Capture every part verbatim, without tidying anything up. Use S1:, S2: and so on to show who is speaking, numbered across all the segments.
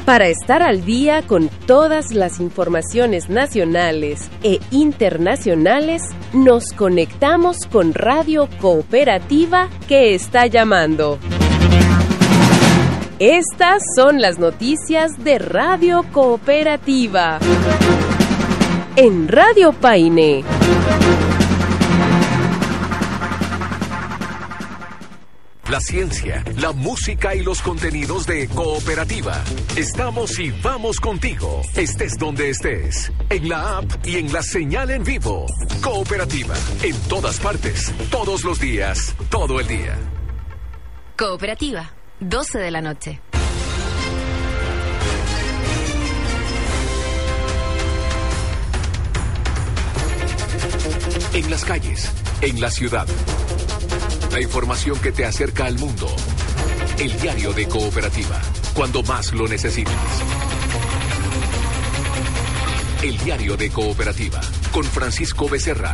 S1: Para estar al día con todas las informaciones nacionales e internacionales, nos conectamos con Radio Cooperativa que está llamando. Estas son las noticias de Radio Cooperativa. En Radio Paine.
S2: La ciencia, la música y los contenidos de Cooperativa. Estamos y vamos contigo, estés donde estés, en la app y en la señal en vivo. Cooperativa, en todas partes, todos los días, todo el día.
S3: Cooperativa, doce de la noche.
S2: En las calles, en la ciudad. La información que te acerca al mundo. El diario de Cooperativa, cuando más lo necesites. El diario de Cooperativa, con Francisco Becerra.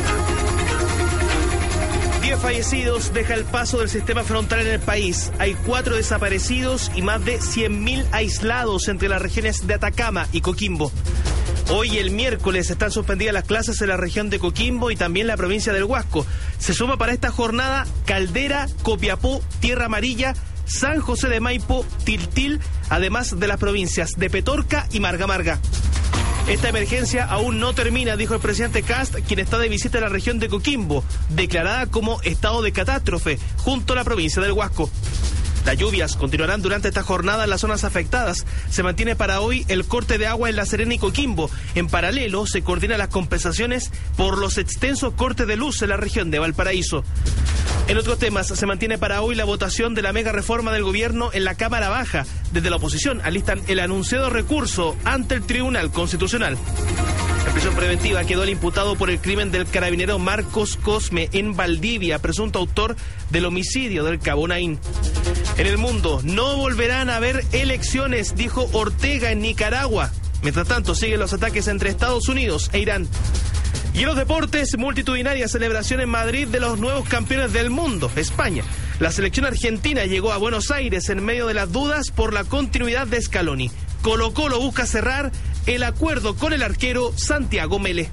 S4: Diez fallecidos deja el paso del sistema frontal en el país. Hay cuatro desaparecidos y más de cien mil aislados entre las regiones de Atacama y Coquimbo. Hoy, el miércoles, están suspendidas las clases en la región de Coquimbo y también la provincia del Huasco. Se suma para esta jornada Caldera, Copiapó, Tierra Amarilla, San José de Maipo, Tiltil, además de las provincias de Petorca y Marga Marga. Esta emergencia aún no termina, dijo el presidente Kast, quien está de visita en la región de Coquimbo, declarada como estado de catástrofe, junto a la provincia del Huasco. Las lluvias continuarán durante esta jornada en las zonas afectadas. Se mantiene para hoy el corte de agua en La Serena y Coquimbo. En paralelo, se coordinan las compensaciones por los extensos cortes de luz en la región de Valparaíso. En otros temas, se mantiene para hoy la votación de la mega reforma del gobierno en la Cámara Baja. Desde la oposición alistan el anunciado recurso ante el Tribunal Constitucional. En prisión preventiva quedó el imputado por el crimen del carabinero Marcos Cosme en Valdivia, presunto autor del homicidio del Cabo Naín. En el mundo, no volverán a haber elecciones, dijo Ortega en Nicaragua. Mientras tanto, siguen los ataques entre Estados Unidos e Irán. Y en los deportes, multitudinaria celebración en Madrid de los nuevos campeones del mundo, España. La selección argentina llegó a Buenos Aires en medio de las dudas por la continuidad de Scaloni. Colo-Colo busca cerrar el acuerdo con el arquero Santiago Mele.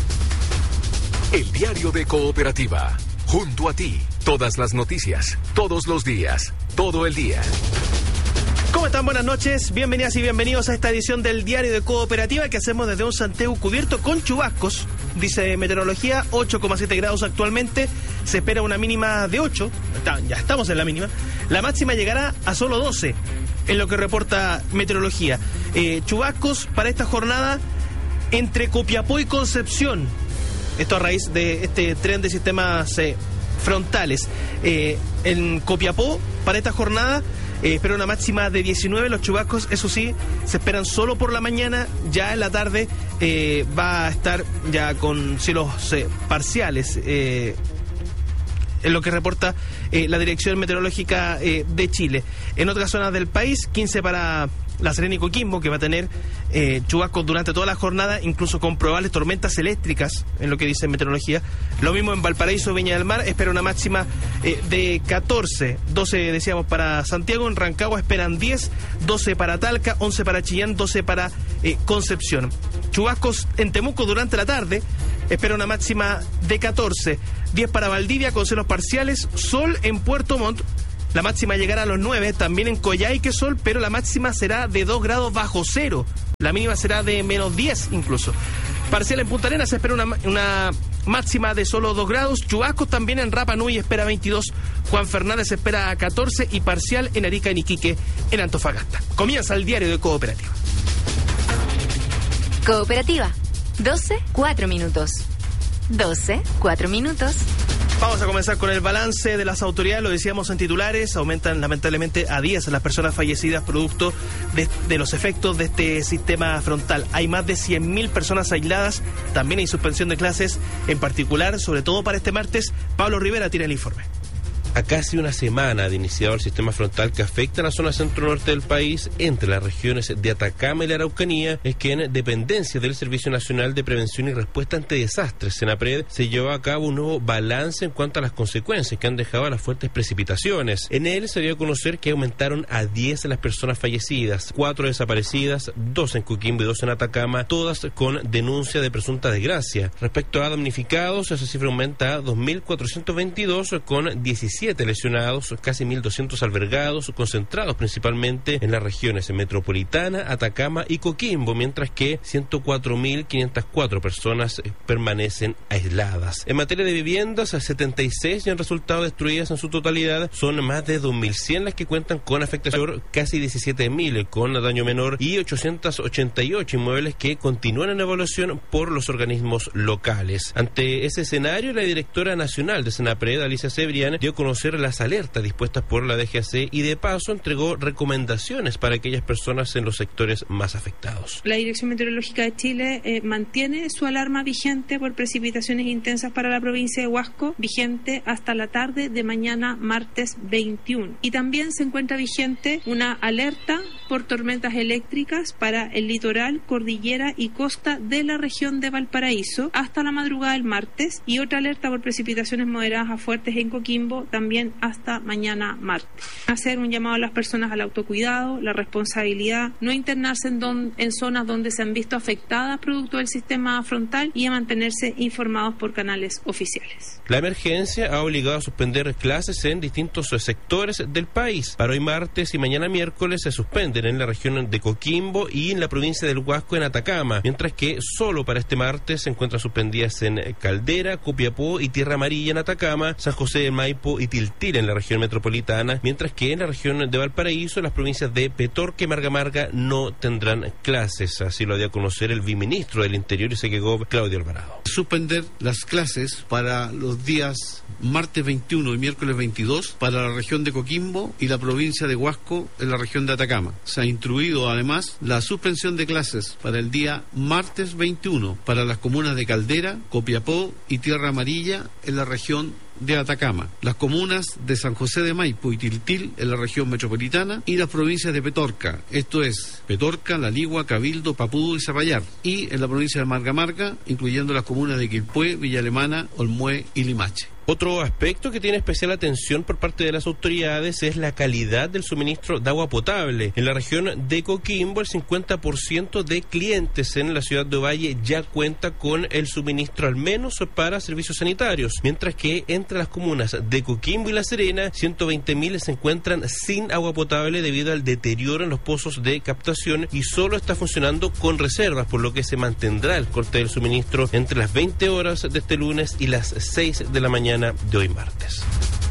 S2: El diario de Cooperativa, junto a ti. Todas las noticias, todos los días, todo el día.
S4: ¿Cómo están? Buenas noches, bienvenidas y bienvenidos a esta edición del Diario de Cooperativa que hacemos desde un Santiago cubierto con chubascos. Dice meteorología, ocho coma siete grados actualmente, se espera una mínima de ocho, ya estamos en la mínima. La máxima llegará a solo doce, en lo que reporta meteorología. Eh, chubascos para esta jornada entre Copiapó y Concepción. Esto a raíz de este tren de sistemas eh, frontales. Eh, en Copiapó, para esta jornada, eh, espera una máxima de diecinueve. Los chubascos, eso sí, se esperan solo por la mañana. Ya en la tarde eh, va a estar ya con cielos eh, parciales. Eh, en lo que reporta eh, la Dirección Meteorológica eh, de Chile. En otras zonas del país, quince para La Serena y Coquimbo, que va a tener eh, chubascos durante toda la jornada, incluso con probables tormentas eléctricas, en lo que dice meteorología. Lo mismo en Valparaíso, Viña del Mar, espera una máxima eh, de catorce, doce decíamos para Santiago. En Rancagua esperan diez, doce para Talca, once para Chillán, doce para eh, Concepción. Chubascos en Temuco durante la tarde, espera una máxima de catorce, diez para Valdivia con cielos parciales, sol en Puerto Montt. La máxima llegará a los nueve, también en Coyhaique sol, pero la máxima será de dos grados bajo cero. La mínima será de menos diez incluso. Parcial en Punta Arenas se espera una, una máxima de solo dos grados. Chubascos también en Rapa Nui espera veintidós. Juan Fernández espera catorce y parcial en Arica y Iquique en Antofagasta. Comienza el Diario de Cooperativa.
S3: Cooperativa, doce, cuatro minutos. doce, cuatro minutos.
S4: Vamos a comenzar con el balance de las autoridades, lo decíamos en titulares, aumentan lamentablemente a diez las personas fallecidas producto de, de los efectos de este sistema frontal. Hay más de cien mil personas aisladas, también hay suspensión de clases, en particular, sobre todo para este martes. Pablo Rivera tiene el informe.
S5: A casi una semana de iniciado el sistema frontal que afecta a la zona centro-norte del país, entre las regiones de Atacama y la Araucanía, es que en dependencia del Servicio Nacional de Prevención y Respuesta ante Desastres, SENAPRED, se llevó a cabo un nuevo balance en cuanto a las consecuencias que han dejado las fuertes precipitaciones. En él se dio a conocer que aumentaron a diez las personas fallecidas, cuatro desaparecidas, dos en Coquimbo y dos en Atacama, todas con denuncia de presunta desgracia. Respecto a damnificados, esa cifra aumenta a dos mil cuatrocientos veintidós, con diecisiete lesionados, casi mil doscientos albergados, concentrados principalmente en las regiones metropolitana, Atacama y Coquimbo, mientras que ciento cuatro mil quinientas cuatro personas permanecen aisladas. En materia de viviendas, setenta y seis ya han resultado destruidas en su totalidad, son más de dos mil cien las que cuentan con afectación, casi diecisiete mil con daño menor y ochocientos ochenta y ocho inmuebles que continúan en evaluación por los organismos locales. Ante ese escenario, la directora nacional de SENAPRED, Alicia Cebrián, dio a conocer las alertas dispuestas por la D G A C y de paso entregó recomendaciones para aquellas personas en los sectores más afectados.
S6: La Dirección Meteorológica de Chile eh, mantiene su alarma vigente por precipitaciones intensas para la provincia de Huasco, vigente hasta la tarde de mañana martes veintiuno. Y también se encuentra vigente una alerta por tormentas eléctricas para el litoral, cordillera y costa de la región de Valparaíso hasta la madrugada del martes, y otra alerta por precipitaciones moderadas a fuertes en Coquimbo también hasta mañana martes. Hacer un llamado a las personas al autocuidado, la responsabilidad, no internarse en, don, en zonas donde se han visto afectadas producto del sistema frontal y a mantenerse informados por canales oficiales.
S5: La emergencia ha obligado a suspender clases en distintos sectores del país. Para hoy martes y mañana miércoles se suspenden en la región de Coquimbo y en la provincia del Huasco en Atacama, mientras que solo para este martes se encuentran suspendidas en Caldera, Copiapó y Tierra Amarilla en Atacama, San José de Maipo y Tiltil en la región metropolitana, mientras que en la región de Valparaíso las provincias de Petorca y Marga Marga no tendrán clases. Así lo dio a conocer el viceministro del Interior y Seguegov, Claudio Alvarado.
S7: Suspender las clases para los días martes veintiuno y miércoles veintidós para la región de Coquimbo y la provincia de Huasco en la región de Atacama. Se ha instruido además la suspensión de clases para el día martes veintiuno para las comunas de Caldera, Copiapó y Tierra Amarilla en la región de Atacama, las comunas de San José de Maipo y Tiltil en la región metropolitana y las provincias de Petorca, esto es Petorca, La Ligua, Cabildo, Papudo y Zapallar, y en la provincia de Marga Marga, incluyendo las comunas de Quilpué, Villa Alemana, Olmué y Limache.
S5: Otro aspecto que tiene especial atención por parte de las autoridades es la calidad del suministro de agua potable. En la región de Coquimbo, el cincuenta por ciento de clientes en la ciudad de Ovalle ya cuenta con el suministro al menos para servicios sanitarios, mientras que entre las comunas de Coquimbo y La Serena, ciento veinte mil se encuentran sin agua potable debido al deterioro en los pozos de captación y solo está funcionando con reservas, por lo que se mantendrá el corte del suministro entre las veinte horas de este lunes y las seis de la mañana de hoy martes.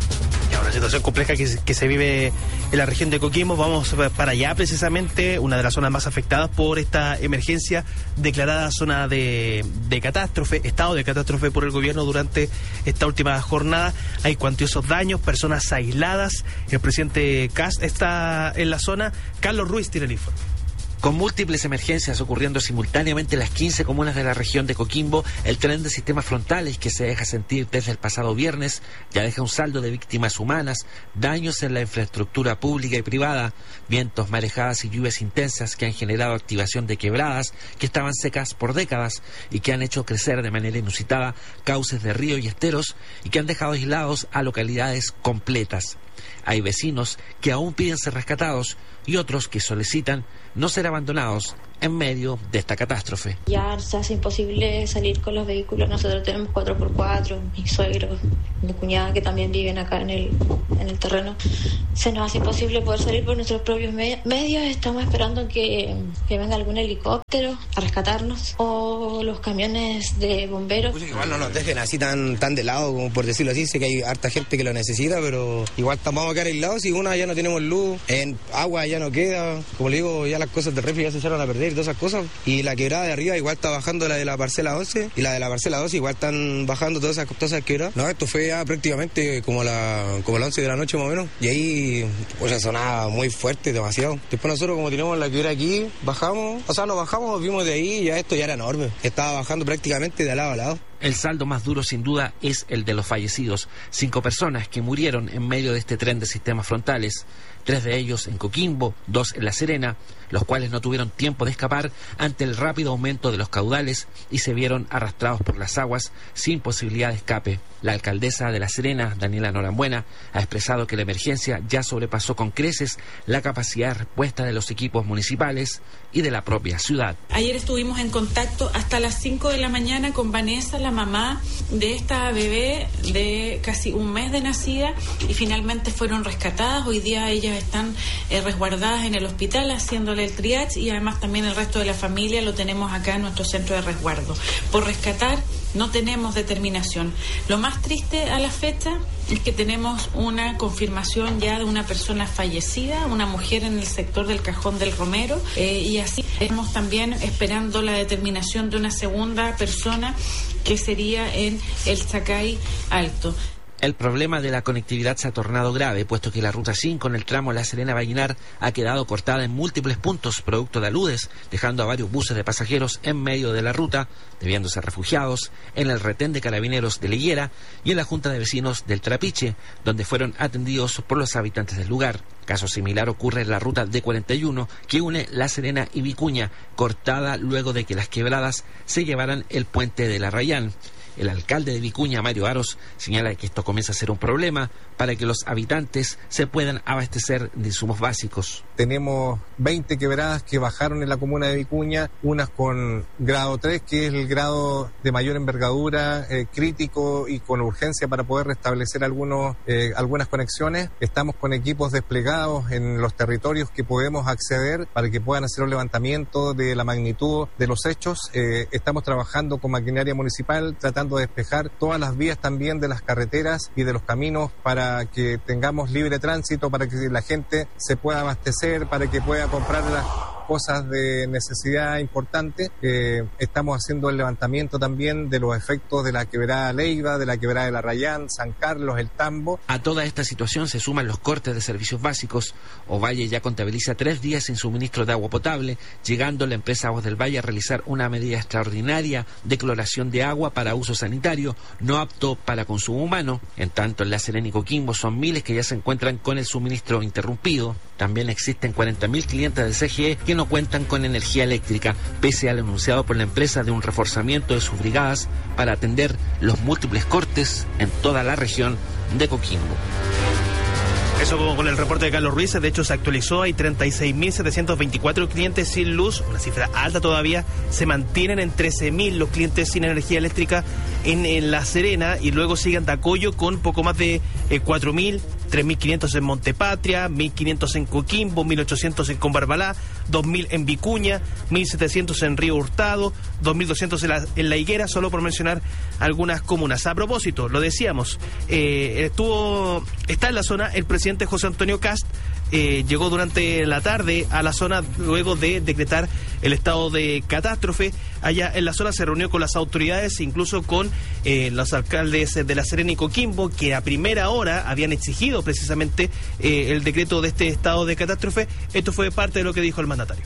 S4: Ya, una situación compleja que, que se vive en la región de Coquimbo. Vamos para allá precisamente, una de las zonas más afectadas por esta emergencia declarada zona de, de catástrofe, estado de catástrofe por el gobierno durante esta última jornada. Hay cuantiosos daños, personas aisladas. El presidente Kast está en la zona. Carlos Ruiz tiene el informe.
S8: Con múltiples emergencias ocurriendo simultáneamente en las quince comunas de la región de Coquimbo, el tren de sistemas frontales que se deja sentir desde el pasado viernes ya deja un saldo de víctimas humanas, daños en la infraestructura pública y privada, vientos, marejadas y lluvias intensas que han generado activación de quebradas que estaban secas por décadas y que han hecho crecer de manera inusitada cauces de ríos y esteros y que han dejado aislados a localidades completas. Hay vecinos que aún piden ser rescatados y otros que solicitan no ser abandonados en medio de esta catástrofe.
S9: Ya se hace imposible salir con los vehículos. Nosotros tenemos cuatro por cuatro, mis suegros, mi cuñada que también viven acá en el, en el terreno. Se nos hace imposible poder salir por nuestros propios me- medios. Estamos esperando que, que venga algún helicóptero a rescatarnos o los camiones de bomberos.
S10: Pues igual no nos dejen así tan, tan de lado, como por decirlo así. Sé que hay harta gente que lo necesita, pero igual vamos a quedar aislados. Si una ya no tenemos luz, en agua ya no queda. Como le digo, ya las cosas de refri ya se echaron a perder y todas esas cosas. Y la quebrada de arriba igual está bajando la de la parcela once y la de la parcela doce igual están bajando todas esas, todas esas quebradas. No, esto fue ya prácticamente como la como las once de la noche más o menos. Y ahí pues sonaba muy fuerte, demasiado. Después nosotros como tenemos la quebrada aquí, bajamos, o sea, nos bajamos, vimos de ahí y ya esto ya era enorme. Estaba bajando prácticamente de lado a lado.
S8: El saldo más duro sin duda es el de los fallecidos, cinco personas que murieron en medio de este tren de sistemas frontales, tres de ellos en Coquimbo, dos en La Serena, los cuales no tuvieron tiempo de escapar ante el rápido aumento de los caudales y se vieron arrastrados por las aguas sin posibilidad de escape. La alcaldesa de La Serena, Daniela Norambuena, ha expresado que la emergencia ya sobrepasó con creces la capacidad de respuesta de los equipos municipales y de la propia ciudad.
S11: Ayer estuvimos en contacto hasta las cinco de la mañana con Vanessa, la mamá de esta bebé de casi un mes de nacida, y finalmente fueron rescatadas. Hoy día ellas están eh, resguardadas en el hospital haciéndole el triage, y además también el resto de la familia lo tenemos acá en nuestro centro de resguardo. Por rescatar no tenemos determinación. Lo más triste a la fecha es que tenemos una confirmación ya de una persona fallecida, una mujer en el sector del Cajón del Romero, eh, y así estamos también esperando la determinación de una segunda persona que sería en el Chacay Alto.
S8: El problema de la conectividad se ha tornado grave, puesto que la ruta cinco en el tramo La Serena-Vallenar ha quedado cortada en múltiples puntos producto de aludes, dejando a varios buses de pasajeros en medio de la ruta, debiéndose refugiados en el retén de carabineros de Liguera y en la Junta de Vecinos del Trapiche, donde fueron atendidos por los habitantes del lugar. Caso similar ocurre en la ruta D cuarenta y uno, que une La Serena y Vicuña, cortada luego de que las quebradas se llevaran el puente de la Rayán. El alcalde de Vicuña, Mario Aros, señala que esto comienza a ser un problema para que los habitantes se puedan abastecer de insumos básicos.
S12: Tenemos veinte quebradas que bajaron en la comuna de Vicuña, unas con grado tres, que es el grado de mayor envergadura, eh, crítico y con urgencia para poder restablecer algunos, eh, algunas conexiones. Estamos con equipos desplegados en los territorios que podemos acceder para que puedan hacer un levantamiento de la magnitud de los hechos. Eh, estamos trabajando con maquinaria municipal, tratando de despejar todas las vías también de las carreteras y de los caminos para que tengamos libre tránsito, para que la gente se pueda abastecer, para que pueda comprar las cosas de necesidad importante. Eh, estamos haciendo el levantamiento también de los efectos de la quebrada Leiva, de la quebrada de la Rayán, San Carlos, el Tambo.
S8: A toda esta situación se suman los cortes de servicios básicos. Ovalle ya contabiliza tres días sin suministro de agua potable, llegando la empresa Aguas del Valle a realizar una medida extraordinaria de cloración de agua para uso sanitario, no apto para consumo humano. En tanto, en La Serena y Coquimbo son miles que ya se encuentran con el suministro interrumpido. También existen cuarenta mil clientes del C G E que no cuentan con energía eléctrica, pese al anunciado por la empresa de un reforzamiento de sus brigadas para atender los múltiples cortes en toda la región de Coquimbo.
S4: Eso como con el reporte de Carlos Ruiz. De hecho se actualizó, hay treinta y seis mil setecientos veinticuatro clientes sin luz, una cifra alta todavía. Se mantienen en trece mil los clientes sin energía eléctrica en, en La Serena, y luego sigue Andacollo con poco más de eh, cuatro mil, tres mil quinientos en Montepatria, mil quinientos en Coquimbo, mil ochocientos en Combarbalá, dos mil en Vicuña, mil setecientos en Río Hurtado, dos mil doscientos en la, en la Higuera, solo por mencionar algunas comunas. A propósito, lo decíamos, eh, estuvo está en la zona el presidente José Antonio Kast. Eh, llegó durante la tarde a la zona luego de decretar el estado de catástrofe. Allá en la zona se reunió con las autoridades, incluso con eh, los alcaldes de La Serena y Coquimbo, que a primera hora habían exigido precisamente eh, el decreto de este estado de catástrofe. Esto fue parte de lo que dijo el mandatario.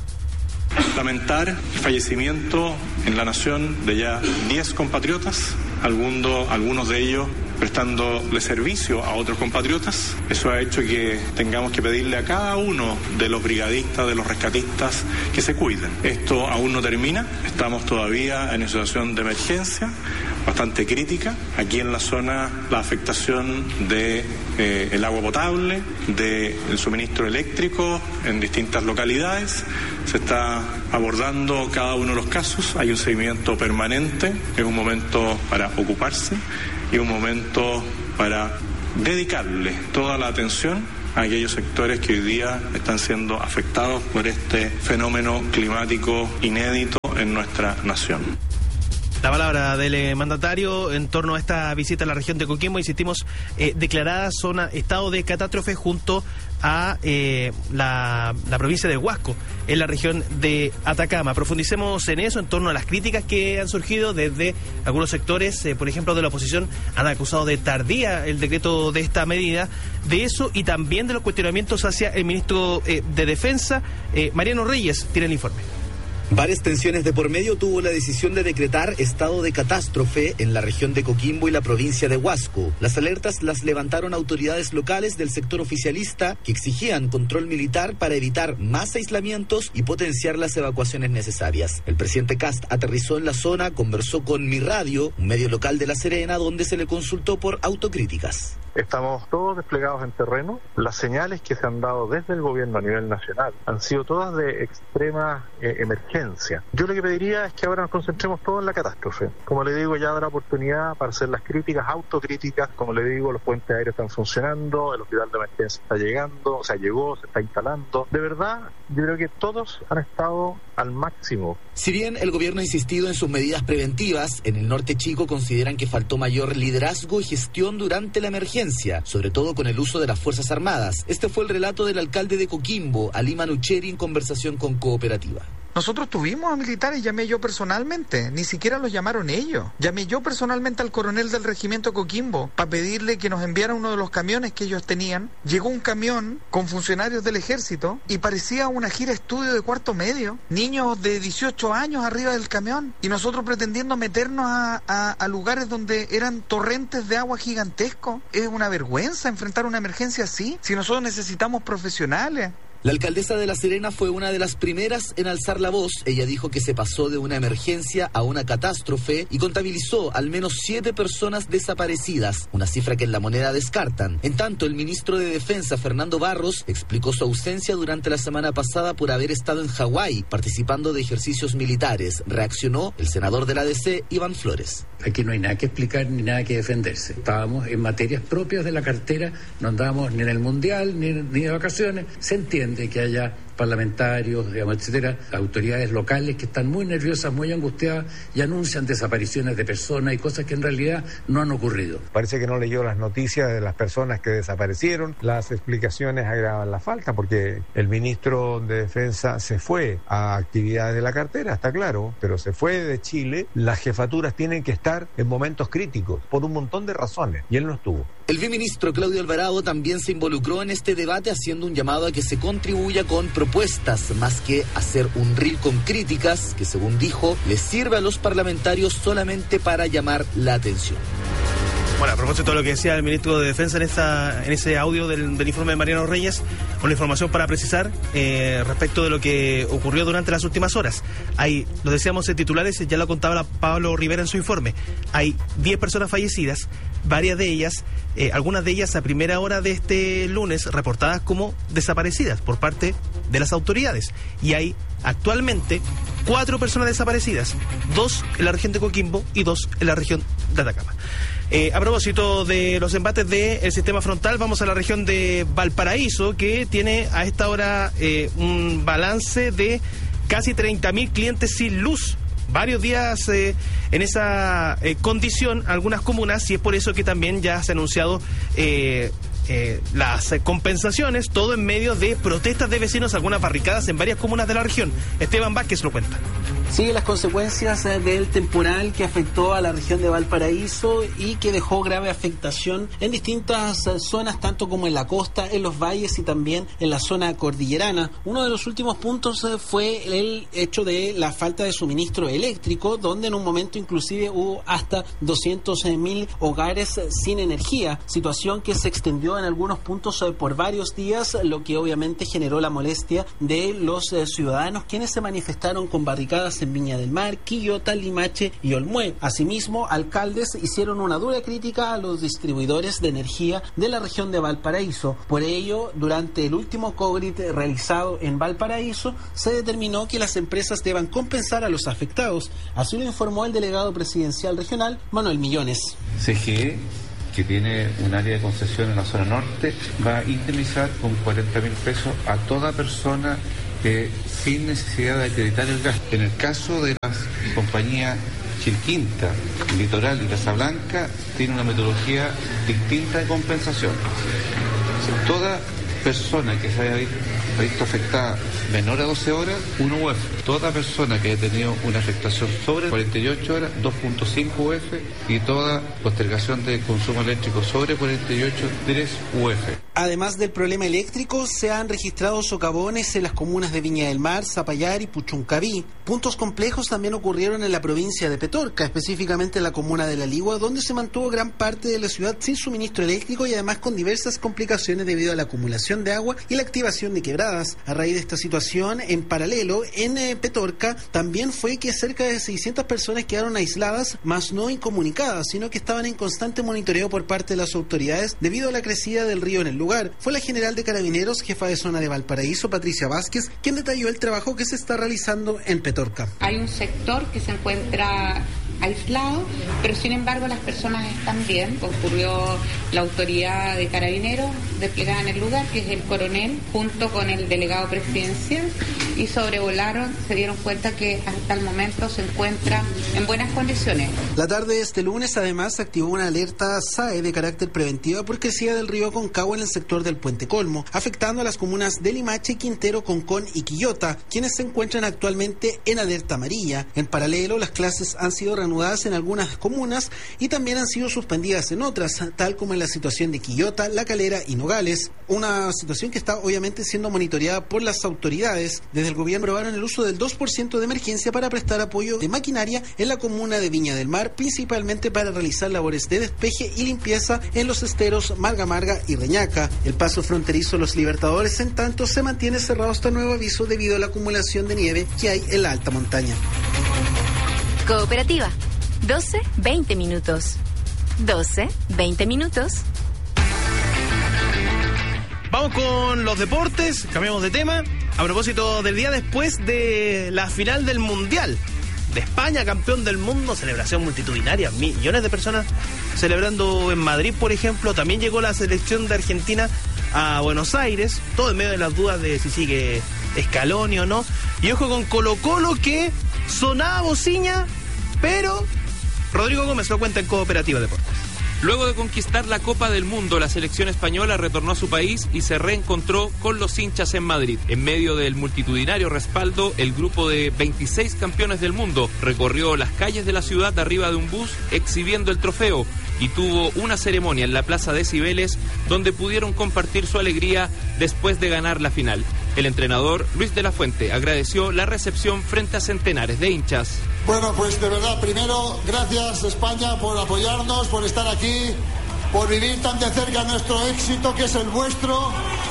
S13: Lamentar el fallecimiento en la nación de ya diez compatriotas, algunos, algunos de ellos prestándole servicio a otros compatriotas. Eso ha hecho que tengamos que pedirle a cada uno de los brigadistas, de los rescatistas, que se cuiden. Esto aún no termina, estamos todavía en una situación de emergencia bastante crítica. Aquí en la zona la afectación de eh, el agua potable, del suministro eléctrico en distintas localidades. Se está abordando cada uno de los casos, hay un seguimiento permanente, es un momento para ocuparse y un momento para dedicarle toda la atención a aquellos sectores que hoy día están siendo afectados por este fenómeno climático inédito en nuestra nación.
S4: La palabra del mandatario en torno a esta visita a la región de Coquimbo, insistimos, eh, declarada zona estado de catástrofe junto a eh, la, la provincia de Huasco, en la región de Atacama. Profundicemos en eso, en torno a las críticas que han surgido desde algunos sectores, eh, por ejemplo, de la oposición, han acusado de tardía el decreto de esta medida, de eso y también de los cuestionamientos hacia el ministro eh, de Defensa. eh, Mariano Reyes tiene el informe.
S14: Varias tensiones de por medio tuvo la decisión de decretar estado de catástrofe en la región de Coquimbo y la provincia de Huasco. Las alertas las levantaron autoridades locales del sector oficialista que exigían control militar para evitar más aislamientos y potenciar las evacuaciones necesarias. El presidente Kast aterrizó en la zona, conversó con Mi Radio, un medio local de La Serena, donde se le consultó por autocríticas.
S15: Estamos todos desplegados en terreno. Las señales que se han dado desde el gobierno a nivel nacional han sido todas de extrema eh, emergencia. Yo lo que pediría es que ahora nos concentremos todos en la catástrofe. Como le digo, ya habrá oportunidad para hacer las críticas, autocríticas. Como le digo, los puentes aéreos están funcionando, el hospital de emergencia está llegando, o sea, llegó, se está instalando. De verdad, yo creo que todos han estado al máximo.
S14: Si bien el gobierno ha insistido en sus medidas preventivas, en el norte chico consideran que faltó mayor liderazgo y gestión durante la emergencia, sobre todo con el uso de las Fuerzas Armadas. Este fue el relato del alcalde de Coquimbo, Ali Manucheri, en conversación con Cooperativa.
S16: Nosotros tuvimos a militares, llamé yo personalmente, ni siquiera los llamaron ellos. Llamé yo personalmente al coronel del regimiento Coquimbo para pedirle que nos enviara uno de los camiones que ellos tenían. Llegó un camión con funcionarios del ejército y parecía una gira estudio de cuarto medio. Niños de dieciocho años arriba del camión y nosotros pretendiendo meternos a, a, a lugares donde eran torrentes de agua gigantescos. Es una vergüenza enfrentar una emergencia así, si nosotros necesitamos profesionales.
S14: La alcaldesa de La Serena fue una de las primeras en alzar la voz. Ella dijo que se pasó de una emergencia a una catástrofe y contabilizó al menos siete personas desaparecidas, una cifra que en La Moneda descartan. En tanto, el ministro de Defensa, Fernando Barros, explicó su ausencia durante la semana pasada por haber estado en Hawái participando de ejercicios militares. Reaccionó el senador de la D C, Iván Flores.
S17: Aquí no hay nada que explicar ni nada que defenderse. Estábamos en materias propias de la cartera, no andábamos ni en el mundial ni, ni de vacaciones. Se entiende de que haya parlamentarios, digamos, etcétera, autoridades locales que están muy nerviosas, muy angustiadas y anuncian desapariciones de personas y cosas que en realidad no han ocurrido.
S12: Parece que no leyó las noticias de las personas que desaparecieron. Las explicaciones agravan la falta porque el ministro de Defensa se fue a actividades de la cartera, está claro, pero se fue de Chile. Las jefaturas tienen que estar en momentos críticos por un montón de razones y él no estuvo.
S14: El viceministro Claudio Alvarado también se involucró en este debate haciendo un llamado a que se contribuya con propuestas, más que hacer un reel con críticas que, según dijo, les sirve a los parlamentarios solamente para llamar la atención.
S4: Bueno, a propósito de lo que decía el ministro de Defensa en esta, en ese audio del, del informe de Mariano Reyes, una información para precisar eh, respecto de lo que ocurrió durante las últimas horas. Hay, lo decíamos en titulares, ya lo contaba Pablo Rivera en su informe, hay diez personas fallecidas, varias de ellas, eh, algunas de ellas a primera hora de este lunes reportadas como desaparecidas por parte de las autoridades. Y hay actualmente cuatro personas desaparecidas, dos en la región de Coquimbo y dos en la región de Atacama. Eh, a propósito de los embates del sistema frontal, vamos a la región de Valparaíso, que tiene a esta hora eh, un balance de casi treinta mil clientes sin luz. Varios días eh, en esa eh, condición, algunas comunas, y es por eso que también ya se ha anunciado eh, eh, las eh, compensaciones, todo en medio de protestas de vecinos, algunas barricadas en varias comunas de la región. Esteban Vázquez lo cuenta.
S18: Sigue las consecuencias del temporal que afectó a la región de Valparaíso y que dejó grave afectación en distintas zonas, tanto como en la costa, en los valles y también en la zona cordillerana. Uno de los últimos puntos fue el hecho de la falta de suministro eléctrico, donde en un momento inclusive hubo hasta doscientos mil hogares sin energía, situación que se extendió en algunos puntos por varios días, lo que obviamente generó la molestia de los ciudadanos, quienes se manifestaron con barricadas en Viña del Mar, Quillota, Limache y Olmué. Asimismo, alcaldes hicieron una dura crítica a los distribuidores de energía de la región de Valparaíso. Por ello, durante el último COGRIT realizado en Valparaíso, se determinó que las empresas deban compensar a los afectados. Así lo informó el delegado presidencial regional, Manuel Millones.
S19: C G E, que tiene un área de concesión en la zona norte, va a indemnizar con cuarenta mil pesos a toda persona que sin necesidad de acreditar el gasto. En el caso de las compañías Chilquinta, Litoral y Casablanca, tiene una metodología distinta de compensación. Toda persona que se haya visto afectada menor a doce horas, uno U F. Toda persona que haya tenido una afectación sobre cuarenta y ocho horas, dos punto cinco U F. Y toda postergación de consumo eléctrico sobre cuarenta y ocho, tres U F.
S18: Además del problema eléctrico, se han registrado socavones en las comunas de Viña del Mar, Zapallar y Puchuncaví. Puntos complejos también ocurrieron en la provincia de Petorca, específicamente en la comuna de La Ligua, donde se mantuvo gran parte de la ciudad sin suministro eléctrico y además con diversas complicaciones debido a la acumulación de agua y la activación de quebradas. A raíz de esta situación, en paralelo, en eh, Petorca también fue que cerca de seiscientas personas quedaron aisladas, más no incomunicadas, sino que estaban en constante monitoreo por parte de las autoridades debido a la crecida del río en el lugar. Fue la general de Carabineros, jefa de zona de Valparaíso, Patricia Vázquez, quien detalló el trabajo que se está realizando en Petorca.
S20: Hay un sector que se encuentra aislado, pero sin embargo las personas están bien. Concurrió la autoridad de Carabineros desplegada en el lugar, que es el coronel, junto con el delegado presidencial, y sobrevolaron, se dieron cuenta que hasta el momento se encuentra en buenas condiciones.
S18: La tarde de este lunes además se activó una alerta S A E de carácter preventiva por crecida del río Aconcagua en el sector del Puente Colmo, afectando a las comunas de Limache, Quintero, Concón y Quillota, quienes se encuentran actualmente en alerta amarilla. En paralelo, las clases han sido reanudadas en algunas comunas y también han sido suspendidas en otras, tal como en la situación de Quillota, La Calera y Nogales, una situación que está obviamente siendo monitoreada por las autoridades. Desde el gobierno aprobaron el uso del dos por ciento de emergencia para prestar apoyo de maquinaria en la comuna de Viña del Mar, principalmente para realizar labores de despeje y limpieza en los esteros Marga Marga y Reñaca. El paso fronterizo Los Libertadores, en tanto, se mantiene cerrado hasta nuevo aviso debido a la acumulación de nieve que hay en la alta montaña.
S3: Cooperativa, doce, veinte minutos. doce, veinte minutos.
S4: Vamos con los deportes, cambiamos de tema. A propósito del día después de la final del Mundial de España, campeón del mundo, celebración multitudinaria, millones de personas celebrando en Madrid, por ejemplo. También llegó la selección de Argentina a Buenos Aires, todo en medio de las dudas de si sigue Scaloni o no. Y ojo con Colo Colo, que sonaba bociña, pero Rodrigo Gómez lo cuenta en Cooperativa Deportes.
S21: Luego de conquistar la Copa del Mundo, la selección española retornó a su país y se reencontró con los hinchas en Madrid. En medio del multitudinario respaldo, el grupo de veintiséis campeones del mundo recorrió las calles de la ciudad arriba de un bus exhibiendo el trofeo y tuvo una ceremonia en la Plaza de Cibeles donde pudieron compartir su alegría después de ganar la final. El entrenador Luis de la Fuente agradeció la recepción frente a centenares de hinchas.
S22: Bueno, pues de verdad, primero, gracias España por apoyarnos, por estar aquí, por vivir tan de cerca nuestro éxito, que es el vuestro.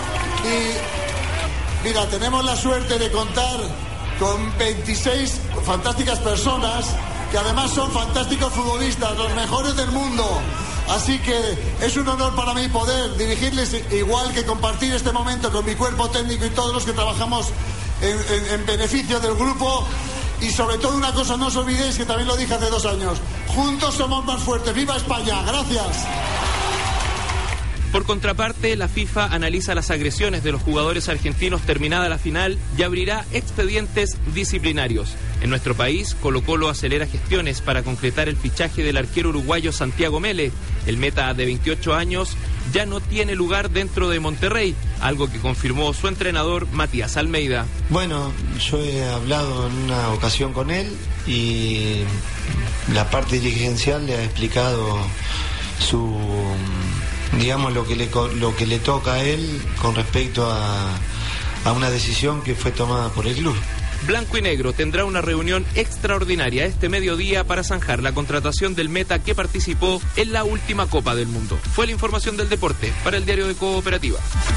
S22: Y mira, tenemos la suerte de contar con veintiséis fantásticas personas que además son fantásticos futbolistas, los mejores del mundo. Así que es un honor para mí poder dirigirles, igual que compartir este momento con mi cuerpo técnico y todos los que trabajamos en, en, en beneficio del grupo. Y sobre todo una cosa, no os olvidéis, que también lo dije hace dos años, juntos somos más fuertes. ¡Viva España! ¡Gracias!
S21: Por contraparte, la FIFA analiza las agresiones de los jugadores argentinos terminada la final y abrirá expedientes disciplinarios. En nuestro país, Colo Colo acelera gestiones para concretar el fichaje del arquero uruguayo Santiago Mele. El meta de veintiocho años ya no tiene lugar dentro de Monterrey, algo que confirmó su entrenador Matías Almeida.
S23: Bueno, yo he hablado en una ocasión con él y la parte dirigencial le ha explicado su, digamos, lo que le, lo que le toca a él con respecto a, a una decisión que fue tomada por el club.
S21: Blanco y Negro tendrá una reunión extraordinaria este mediodía para zanjar la contratación del meta que participó en la última Copa del Mundo. Fue la información del deporte para el diario de Cooperativa.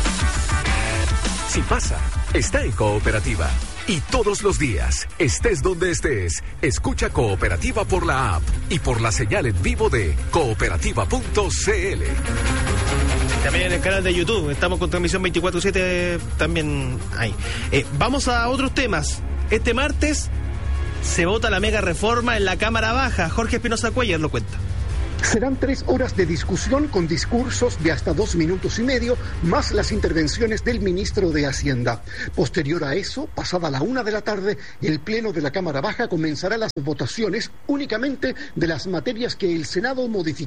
S2: Si pasa, está en Cooperativa. Y todos los días, estés donde estés, escucha Cooperativa por la app y por la señal en vivo de cooperativa punto c l.
S4: También en el canal de YouTube, estamos con transmisión veinticuatro siete también ahí. Eh, vamos a otros temas. Este martes se vota la mega reforma en la Cámara Baja. Jorge Espinosa Cuellar lo cuenta.
S24: Serán tres horas de discusión con discursos de hasta dos minutos y medio, más las intervenciones del ministro de Hacienda. Posterior a eso, pasada la una de la tarde, el Pleno de la Cámara Baja comenzará las votaciones únicamente de las materias que el Senado modificó.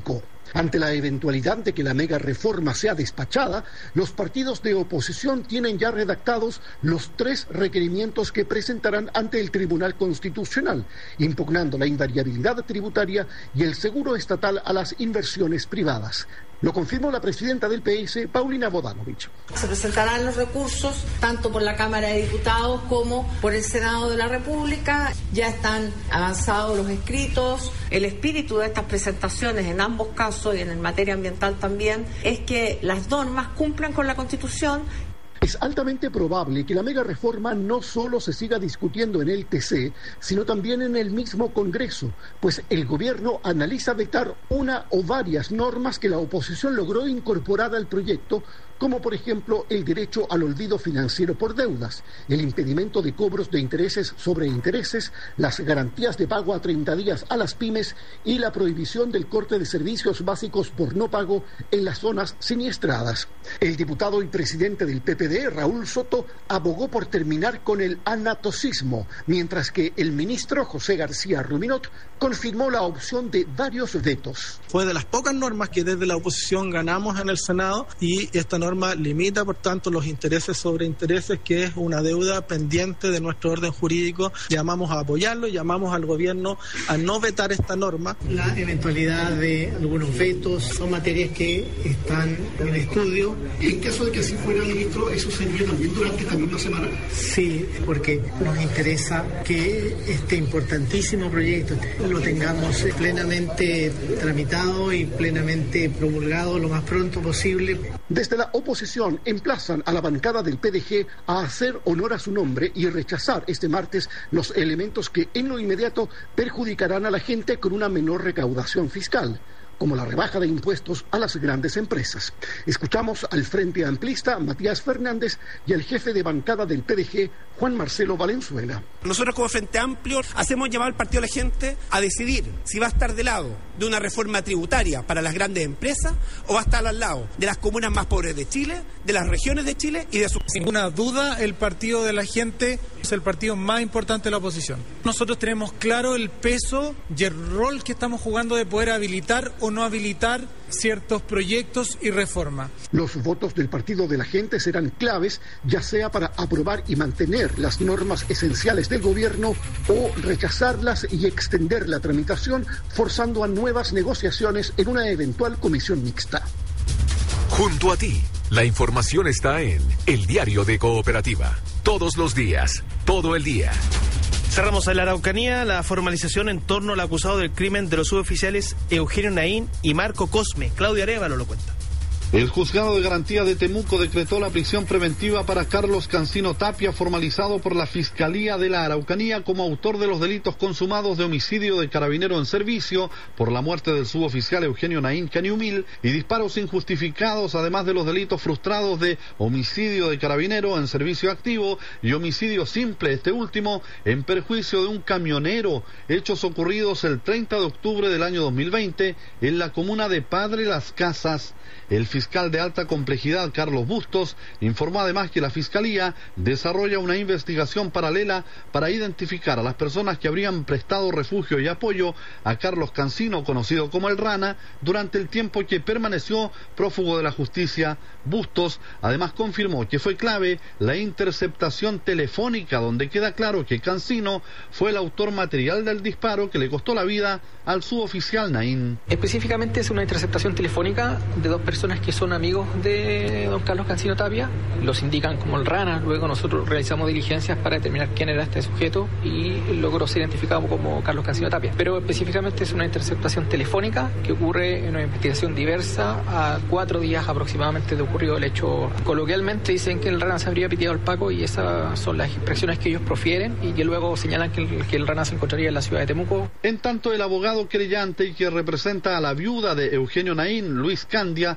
S24: Ante la eventualidad de que la mega reforma sea despachada, los partidos de oposición tienen ya redactados los tres requerimientos que presentarán ante el Tribunal Constitucional, impugnando la invariabilidad tributaria y el seguro estatal a las inversiones privadas. Lo confirmó la presidenta del P S, Paulina Bodanovich.
S1: Se presentarán los recursos tanto por la Cámara de Diputados como por el Senado de la República. Ya están avanzados los escritos. El espíritu de estas presentaciones en ambos casos y en el materia ambiental también es que las normas cumplan con la Constitución.
S24: Es altamente probable que la mega reforma no solo se siga discutiendo en el T C, sino también en el mismo Congreso, pues el gobierno analiza vetar una o varias normas que la oposición logró incorporar al proyecto, como por ejemplo el derecho al olvido financiero por deudas, el impedimento de cobros de intereses sobre intereses, las garantías de pago a treinta días a las pymes y la prohibición del corte de servicios básicos por no pago en las zonas siniestradas. El diputado y presidente del P P D, Raúl Soto, abogó por terminar con el anatocismo, mientras que el ministro José García Ruminot confirmó la opción de varios vetos.
S5: Fue de las pocas normas que desde la oposición ganamos en el Senado y esta norma limita, por tanto, los intereses sobre intereses, que es una deuda pendiente de nuestro orden jurídico. Llamamos a apoyarlo, llamamos al gobierno a no vetar esta norma.
S6: La eventualidad de algunos vetos son materias que están en estudio.
S24: En caso de que así fuera, ministro, ¿eso sería también durante esta misma semana?
S6: Sí, porque nos interesa que este importantísimo proyecto lo tengamos plenamente tramitado y plenamente promulgado lo más pronto posible.
S24: Desde la oposición emplazan a la bancada del P D G a hacer honor a su nombre y rechazar este martes los elementos que en lo inmediato perjudicarán a la gente con una menor recaudación fiscal, como la rebaja de impuestos a las grandes empresas. Escuchamos al Frente Amplista, Matías Fernández, y al jefe de bancada del P D G, Juan Marcelo Valenzuela.
S7: Nosotros como Frente Amplio hacemos llamar al partido a la gente a decidir si va a estar del lado de una reforma tributaria para las grandes empresas o va a estar al lado de las comunas más pobres de Chile, de las regiones de Chile y de su...
S25: Sin ninguna duda, el partido de la gente es el partido más importante de la oposición. Nosotros tenemos claro el peso y el rol que estamos jugando de poder habilitar o no habilitar ciertos proyectos y reformas.
S24: Los votos del partido de la gente serán claves, ya sea para aprobar y mantener las normas esenciales del gobierno o rechazarlas y extender la tramitación, forzando a nuevas negociaciones en una eventual comisión mixta.
S2: Junto a ti, la información está en El Diario de Cooperativa. Todos los días, todo el día.
S4: Cerramos en la Araucanía la formalización en torno al acusado del crimen de los suboficiales Eugenio Naín y Marco Cosme. Claudia Arévalo lo cuenta.
S26: El juzgado de garantía de Temuco decretó la prisión preventiva para Carlos Cancino Tapia, formalizado por la Fiscalía de la Araucanía como autor de los delitos consumados de homicidio de carabinero en servicio por la muerte del suboficial Eugenio Naín Caniumil y disparos injustificados, además de los delitos frustrados de homicidio de carabinero en servicio activo y homicidio simple, este último en perjuicio de un camionero, hechos ocurridos el treinta de octubre del año dos mil veinte en la comuna de Padre Las Casas. El fiscal de alta complejidad, Carlos Bustos, informó además que la Fiscalía desarrolla una investigación paralela para identificar a las personas que habrían prestado refugio y apoyo a Carlos Cancino, conocido como el Rana, durante el tiempo que permaneció prófugo de la justicia. Bustos además confirmó que fue clave la interceptación telefónica, donde queda claro que Cancino fue el autor material del disparo que le costó la vida al suboficial Naín.
S27: Específicamente es una interceptación telefónica de dos personas que son amigos de don Carlos Cancino Tapia, los indican como el Rana. Luego nosotros realizamos diligencias para determinar quién era este sujeto y logró ser identificado como Carlos Cancino Tapia. Pero específicamente es una interceptación telefónica que ocurre en una investigación diversa a cuatro días aproximadamente de ocurrido el hecho. Coloquialmente dicen que el Rana se habría piteado al Paco y esas son las expresiones que ellos profieren y que luego señalan que el, que el Rana se encontraría en la ciudad de Temuco.
S26: En tanto, el abogado querellante y que representa a la viuda de Eugenio Naín, Luis Candia, se mostró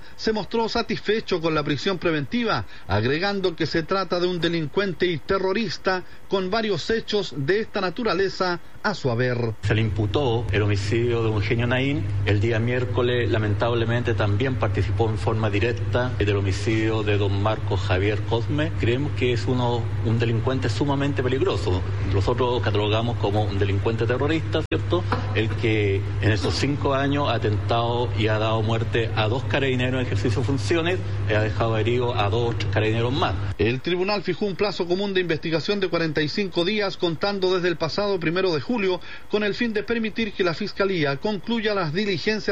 S26: mostró satisfecho con la prisión preventiva, agregando que se trata de un delincuente y terrorista con varios hechos de esta naturaleza a su haber.
S8: Se le imputó el homicidio de Eugenio Naín. El día miércoles, lamentablemente, también participó en forma directa del homicidio de don Marcos Javier Cosme. Creemos que es uno, un delincuente sumamente peligroso. Nosotros catalogamos como un delincuente terrorista, ¿cierto? El que en esos cinco años ha atentado y ha dado muerte a dos carabineros en ejercicio de funciones y ha dejado herido a dos carabineros más.
S26: El tribunal fijó un plazo común de investigación de cuarenta y cinco días contando desde el pasado primero de julio con el fin de permitir que la Fiscalía concluya las diligencias